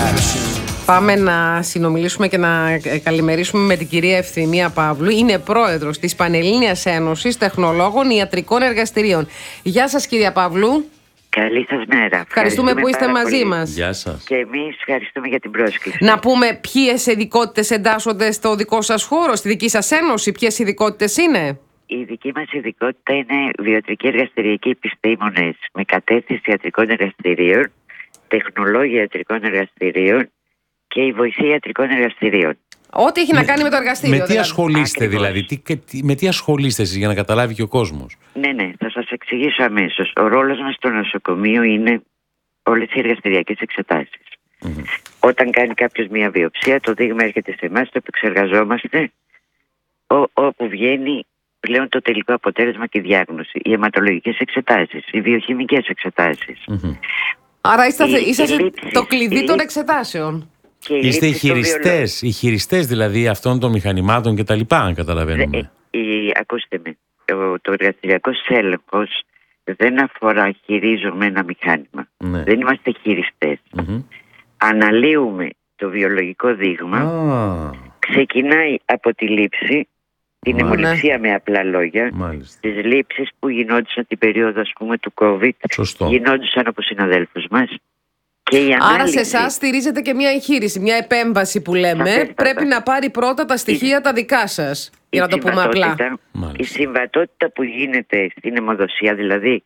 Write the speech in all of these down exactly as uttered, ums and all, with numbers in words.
Πάμε να συνομιλήσουμε και να καλημερίσουμε με την κυρία Ευθυμία Παύλου. Είναι πρόεδρος της Πανελλήνιας Ένωσης Τεχνολόγων Ιατρικών Εργαστηρίων. Γεια σας, κυρία Παύλου. Καλή σας μέρα. Ευχαριστούμε, Ευχαριστούμε που είστε μαζί πολύ. μας. Γεια σας. Και εμείς ευχαριστούμε για την πρόσκληση. Να πούμε ποιες ειδικότητες εντάσσονται στο δικό σας χώρο, στη δική σας ένωση, ποιες ειδικότητες είναι? Η δική μας ειδικότητα είναι βιοτρική εργαστηριακή επιστήμονες με κατεύθυνση ιατρικών εργαστηρίων, τεχνολόγια ιατρικών εργαστηρίων και η βοηθή ιατρικών εργαστηρίων. Ό,τι έχει να κάνει με το εργαστήριο. Με τι δηλαδή. ασχολείστε Ακριβώς. δηλαδή, τι, τι, με τι ασχολείστε εσείς για να καταλάβει και ο κόσμος? Ναι, ναι, θα σας εξηγήσω αμέσως. Ο ρόλος μας στο νοσοκομείο είναι όλες οι εργαστηριακές εξετάσεις. Mm-hmm. Όταν κάνει κάποιος μια βιοψία, το δείγμα έρχεται σε εμάς, το επεξεργαζόμαστε, ό, όπου βγαίνει πλέον το τελικό αποτέλεσμα και η διάγνωση. Οι αιματολογικές εξετάσεις, οι βιοχημικές εξετάσεις. Mm-hmm. Άρα είστε, Η- είσαστε η λήψη- το κλειδί η των λήψη- εξετάσεων. Και η Είστε οι λήψη των βιολόγων. χειριστές, οι χειριστές δηλαδή αυτών των μηχανημάτων και τα λοιπά, αν καταλαβαίνουμε. Ε, η- ακούστε με, το, το εργαστηριακός έλεγχος δεν αφορά χειρίζομαι ένα μηχάνημα. Ναι. Δεν είμαστε χειριστές. Mm-hmm. Αναλύουμε το βιολογικό δείγμα, Α, ξεκινάει από τη λήψη, την Μάλιστα. αιμοληψία με απλά λόγια, μάλιστα. τις λήψεις που γινόντουσαν την περίοδο ας πούμε του COVID, Σωστό. γινόντουσαν από συναδέλφους μας. Και η Άρα ανάλυση, σε εσά στηρίζεται και μια εγχείρηση, μια επέμβαση που λέμε. Σαφέστατα. Πρέπει να πάρει πρώτα τα στοιχεία τα δικά σας. η Για να το πούμε απλά. συμβατότητα- η Μάλιστα. συμβατότητα που γίνεται στην αιμοδοσία, δηλαδή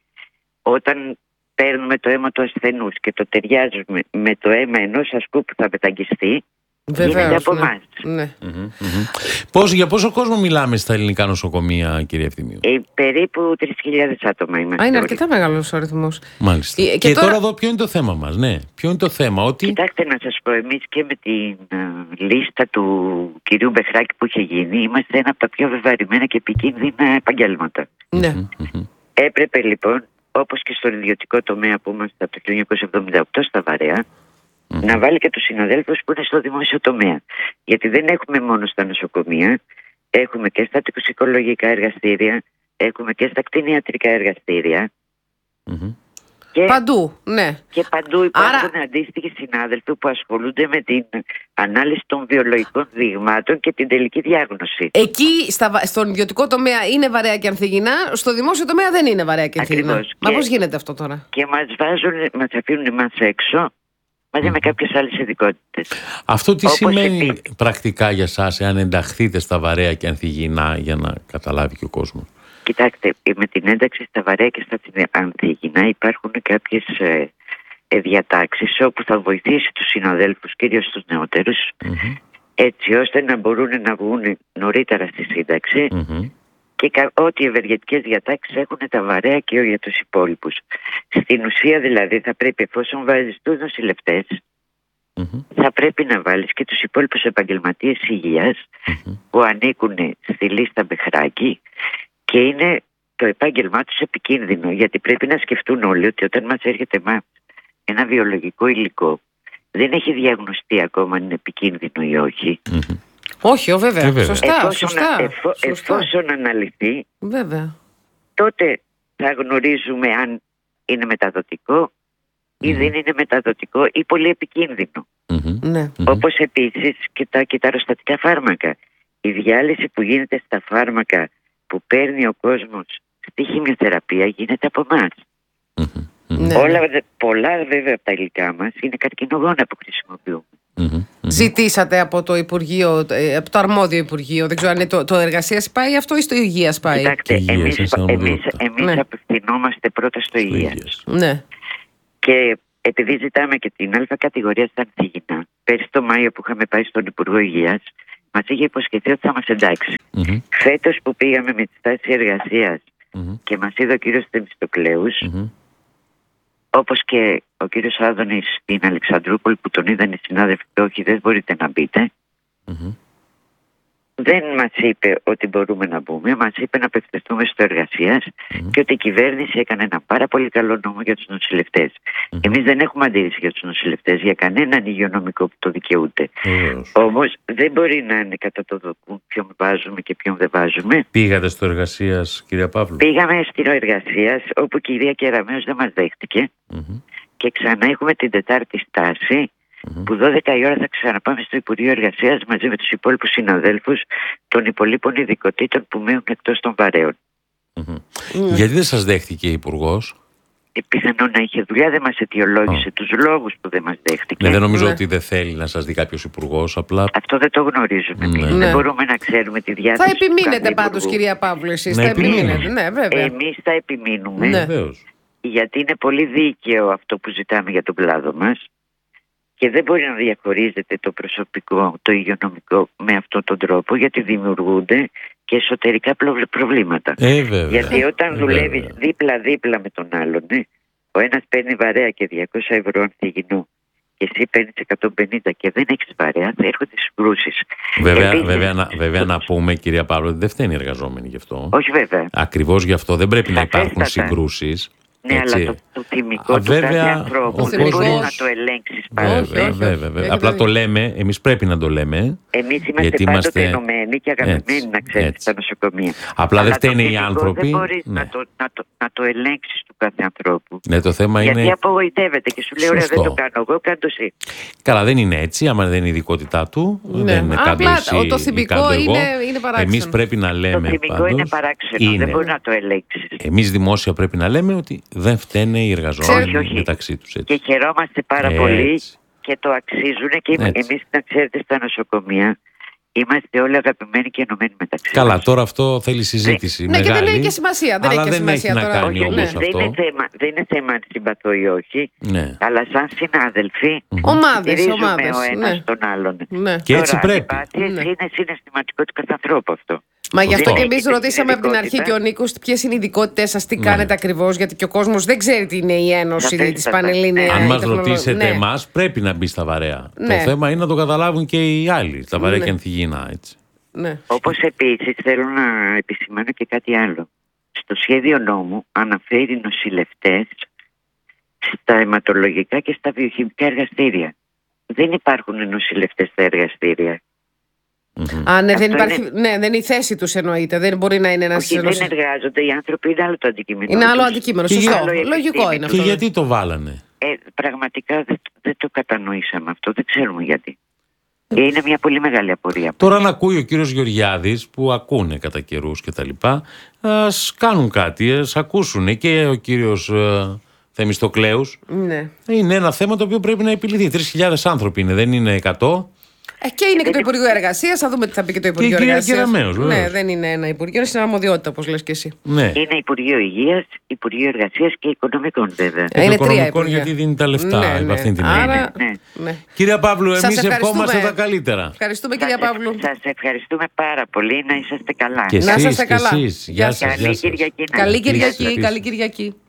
όταν παίρνουμε το αίμα του ασθενούς και το ταιριάζουμε με το αίμα ενός ασκού που θα μεταγγιστεί, γίνεται Βεβαίως. από Ναι. εμάς. Ναι. Mm-hmm. Mm-hmm. Πώς, για πόσο κόσμο μιλάμε στα ελληνικά νοσοκομεία, κύριε Ευθυμίου? Ε, περίπου τρεις χιλιάδες άτομα είμαστε. Α, είναι όλοι. αρκετά μεγάλος ο αριθμός. Μάλιστα. Ε, Και, και τώρα... τώρα- εδώ ποιο είναι το θέμα μας, ναι. Ποιο είναι το θέμα, ότι... Κοιτάξτε να σας πω, εμείς και με την α, λίστα του κυρίου Μπεχράκη που είχε γίνει, είμαστε ένα από τα πιο βεβαρημένα και επικίνδυνα επαγγέλματα. Ναι. Mm-hmm. Έπρεπε λοιπόν, όπως και στον ιδιωτικό τομέα που είμαστε από το χίλια εννιακόσια εβδομήντα οκτώ στα βαρέα, Mm-hmm. να βάλει και τους συναδέλφους που είναι στο δημόσιο τομέα. Γιατί δεν έχουμε μόνο στα νοσοκομεία, έχουμε και στα τοξικολογικά εργαστήρια, έχουμε και στα κτηνιατρικά εργαστήρια Mm-hmm. και, Παντού, ναι. και παντού υπάρχουν Άρα- αντίστοιχοι συνάδελφοι που ασχολούνται με την ανάλυση των βιολογικών δειγμάτων και την τελική διάγνωση. Εκεί στα, βα- στον ιδιωτικό τομέα είναι βαρέα και ανθυγινά, στο δημόσιο τομέα δεν είναι βαρέα και ανθυγινά. Ακριβώς. Μα Και- πώς γίνεται αυτό τώρα? Και μας βάζουν, μας αφήνουν εμάς έξω μαζί με κάποιες άλλες ειδικότητες. Αυτό τι Όπως σημαίνει επί- πρακτικά για σας, εάν ενταχθείτε στα βαρέα και ανθυγινά, για να καταλάβει και ο κόσμος? Κοιτάξτε, με την ένταξη στα βαρέα και στα ανθυγινά υπάρχουν κάποιες ε, ε, διατάξεις όπου θα βοηθήσει τους συναδέλφους, κυρίως τους νεότερους, Mm-hmm. έτσι ώστε να μπορούν να βγουν νωρίτερα στη σύνταξη Mm-hmm. και κα- ό,τι ευεργετικές διατάξεις έχουν τα βαρέα και για τους υπόλοιπους. Στην ουσία δηλαδή θα πρέπει, εφόσον βάζεις τους νοσηλευτές, Mm-hmm. θα πρέπει να βάλεις και τους υπόλοιπους επαγγελματίες υγείας Mm-hmm. που ανήκουν στη λίστα Μπεχράκη και είναι το επάγγελμά τους επικίνδυνο, γιατί πρέπει να σκεφτούν όλοι ότι όταν μας έρχεται εμάς ένα βιολογικό υλικό δεν έχει διαγνωστεί ακόμα αν είναι επικίνδυνο ή όχι. Mm-hmm. Όχι, ο, βέβαια. Ε, βέβαια. Σωστά, εφόσον, σωστά, εφο- σωστά. εφόσον αναλυθεί, Βέβαια. τότε θα γνωρίζουμε αν είναι μεταδοτικό ή Μμμ. δεν είναι μεταδοτικό ή πολύ επικίνδυνο. Mm-hmm. Ναι. Mm-hmm. Όπως επίσης και τα κυταροστατικά φάρμακα. Η διάλυση που γίνεται στα φάρμακα που παίρνει ο κόσμος στη χημειοθεραπεία γίνεται από εμάς. Mm-hmm. Ναι. Όλα, δε- πολλά βέβαια από τα υλικά μας είναι καρκινογόνα που χρησιμοποιούμε. Mm-hmm. Ζητήσατε από το Υπουργείο, ε, από το αρμόδιο Υπουργείο, δεν ξέρω αν είναι το, το Εργασίας πάει αυτό ή στο Υγείας πάει? Κοιτάξτε, Και υγείας, εμείς, είναι σαν εμείς, αρμοδιότητα. εμείς Ναι. απευθυνόμαστε πρώτα στο Στο υγεία. υγείας. Ναι. Και επειδή ζητάμε και την Α κατηγορία στα ανθυγινά, πέρσι το Μάιο που είχαμε πάει στον Υπουργό Υγείας, μας είχε υποσχεθεί ότι θα μας εντάξει. Mm-hmm. Φέτος που πήγαμε με τη στάση εργασίας Mm-hmm. και μας είδε ο κύριος Θεμιστοκλέους, Mm-hmm. όπως και ο κύριος Άδωνης στην Αλεξανδρούπολη που τον είδαν οι συνάδελφοι, όχι δεν μπορείτε να μπείτε, Mm-hmm. δεν μας είπε ότι μπορούμε να μπούμε, μας είπε να απευθυνθούμε στο εργασίας Μμμ. και ότι η κυβέρνηση έκανε ένα πάρα πολύ καλό νόμο για τους νοσηλευτές. Μμμ. Εμείς δεν έχουμε αντίρρηση για τους νοσηλευτές, για κανέναν υγειονομικό που το δικαιούται. Βεβαίως. Όμως δεν μπορεί να είναι κατά το δοκούν ποιον βάζουμε και ποιον δεν βάζουμε. Πήγατε στο εργασίας, κυρία Παύλου? Πήγαμε στην εργασίας όπου η κυρία Κεραμέως δεν μας δέχτηκε Μμμ. και ξανά έχουμε την τετάρτη στάση mm-hmm. που δώδεκα η ώρα θα ξαναπάμε στο Υπουργείο Εργασίας μαζί με τους υπόλοιπους συναδέλφους των υπολείπων ειδικοτήτων που μένουν εκτός των βαρέων. Mm-hmm. Mm. Γιατί δεν σας δέχτηκε η Υπουργός? Ε, πιθανόν να είχε δουλειά, δεν μας αιτιολόγησε oh. τους λόγους που δεν μας δέχτηκε. Ναι, δεν νομίζω ναι. ότι δεν θέλει να σας δει κάποιος υπουργός, απλά... Αυτό δεν το γνωρίζουμε. Ναι. Ναι. Δεν μπορούμε να ξέρουμε τη διάθεση. Θα επιμείνετε πάντως, κυρία Παύλου, εσείς. Ναι, θα επιμείνετε. Ναι, βέβαια. Εμείς θα επιμείνουμε. Ναι. Γιατί είναι πολύ δίκαιο αυτό που ζητάμε για τον κλάδο μας. Και δεν μπορεί να διαχωρίζεται το προσωπικό, το υγειονομικό με αυτόν τον τρόπο, γιατί δημιουργούνται και εσωτερικά προβλήματα. Ε, βέβαια. Γιατί όταν ε, δουλεύεις δίπλα-δίπλα με τον άλλον, ναι, ο ένας παίρνει βαρέα και διακόσια ευρώ ανθυγινό και εσύ παίρνεις εκατόν πενήντα και δεν έχεις βαρέα, θα έρχονται συγκρούσεις. Βέβαια, Επίσης, βέβαια, να, βέβαια να πούμε, κυρία Παύλου, ότι δεν φταίνει οι εργαζόμενοι γι' αυτό. Όχι, βέβαια. Ακριβώς γι' αυτό δεν πρέπει θα να υπάρχουν φέστατα. συγκρούσεις. Ναι, έτσι. Αλλά το, το θυμικό Α, του βέβαια, κάθε ανθρώπου δεν κόσμος... μπορεί να το ελέγξεις πάντα. Βέβαια, βέβαια, βέβαια. Απλά το λέμε, εμείς πρέπει να το λέμε. Εμείς είμαστε πάντοτε είμαστε... ενωμένοι και αγαπημένοι, να ξέρετε, στα νοσοκομεία. Απλά δεν φταίνε οι άνθρωποι. Δεν μπορείς ναι. να, το, να, το, να το ελέγξεις του κάθε ανθρώπου. Ναι, το θέμα γιατί είναι... απογοητεύεται και σου λέει, ωραία, δεν το κάνω εγώ, κάντο εσύ. Καλά, δεν είναι έτσι, άμα δεν είναι η ειδικότητά του. Ναι. Δεν είναι κάντο εσύ, το θυμικό είναι, είναι παράξενο. Εμείς πρέπει να λέμε. Το θυμικό είναι παράξενο, δεν μπορεί να το ελέγξεις. Εμείς δημόσια πρέπει να λέμε ότι δεν φταίνε οι εργαζόμενοι όχι, μεταξύ τους. Και χαιρόμαστε πάρα έτσι. πολύ και το αξίζουν και εμείς, να ξέρετε, στα νοσοκομεία είμαστε όλοι αγαπημένοι και ενωμένοι μεταξύ μας. Καλά, τώρα αυτό θέλει συζήτηση. Ναι, μεγάλη, και δεν έχει και σημασία. Δεν αλλά έχει δεν σημασία έχει τώρα. να κάνει όχι, όμως ναι. αυτό. Δεν είναι θέμα, δεν είναι θέμα αν συμπαθώ ή όχι, ναι. αλλά σαν συνάδελφοι ομάδες, ομάδες, ο ένας ναι. τον άλλον. Ναι. Και έτσι τώρα, πρέπει. Ναι. Είναι συναισθηματικό του κάθε ανθρώπου αυτό. Μα γι' αυτό και εμείς ρωτήσαμε από την αρχή και ο Νίκος ποιες είναι οι ειδικότητες σας, τι ναι. κάνετε ακριβώς, γιατί και ο κόσμος δεν ξέρει τι είναι η Ένωση της Πανελλήνιας. Αν μας ρωτήσετε ναι. εμάς, πρέπει να μπει στα βαρέα. Ναι. Το θέμα είναι να το καταλάβουν και οι άλλοι, στα βαρέα ναι. και ανθυγιεινά, έτσι. Ναι. Όπως επίσης θέλω να επισημάνω και κάτι άλλο. Στο σχέδιο νόμου αναφέρει νοσηλευτές στα αιματολογικά και στα βιοχημικά εργαστήρια. Δεν υπάρχουν νοσηλευτές στα εργαστήρια. Mm-hmm. Α, ναι, δεν υπάρχει, είναι... ναι, δεν είναι η θέση τους εννοείται. Δεν μπορεί να είναι ένας... Όχι, δεν εργάζονται οι άνθρωποι, είναι άλλο το αντικείμενο. Είναι άλλο αντικείμενο, σωστό. Λογικό είναι αυτό. Και γιατί το βάλανε? Ε, πραγματικά δεν, δεν το κατανοήσαμε αυτό, δεν ξέρουμε γιατί. Είναι μια πολύ μεγάλη απορία. Τώρα να ακούει ο κύριος Γεωργιάδης, που ακούνε κατά καιρούς και τα λοιπά, ας κάνουν κάτι, ας ακούσουν και ο κύριος ε, Θεμιστοκλέους. Ναι. Είναι ένα θέμα το οποίο πρέπει να επιληθεί. Τρεις χιλιάδες άνθρωποι είναι, δεν είναι εκατό. Ε, και είναι και το Υπουργείο Εργασίας, θα δούμε τι θα πει και το Υπουργείο Εργασίας. Ναι, δεν είναι ένα Υπουργείο, είναι συναρμοδιότητα, όπως λες και εσύ. Ναι. Είναι Υπουργείο Υγείας, Υπουργείο Εργασίας και Οικονομικών, βέβαια. Ε, είναι Οικονομικών, γιατί δίνει τα λεφτά. Ναι, ναι. Αυτή την Άρα, ναι. Ναι. Κυρία Παύλου, εμείς ευχόμαστε τα καλύτερα. Ευχαριστούμε, κυρία Παύλου. Σας ευχαριστούμε πάρα πολύ, να είσαστε καλά. Και να είσαστε καλά. Γεια σας. Καλή Κυριακή. Καλή Κυριακή. Καλή Κυριακή.